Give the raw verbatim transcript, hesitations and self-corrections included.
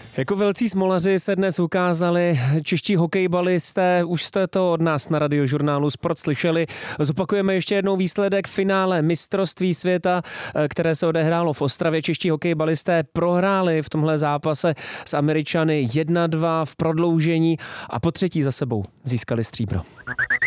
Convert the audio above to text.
Jako velcí smolaři se dnes ukázali čeští hokejbalisté, už jste to od nás na Radiožurnálu Sport slyšeli. Zopakujeme ještě jednou výsledek finále mistrovství světa, které se odehrálo v Ostravě. Čeští hokejbalisté prohráli v tomhle zápase s Američany jedna dva v prodloužení a po třetí za sebou získali stříbro.